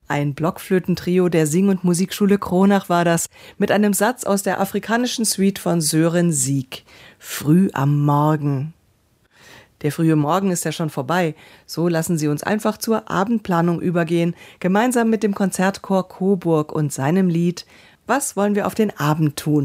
Ein Blockflötentrio der Sing- und Musikschule Kronach war das, mit einem Satz aus der afrikanischen Suite von Sören Sieg. Früh am Morgen. Der frühe Morgen ist ja schon vorbei, so lassen Sie uns einfach zur Abendplanung übergehen, gemeinsam mit dem Konzertchor Coburg und seinem Lied »Was wollen wir auf den Abend tun?«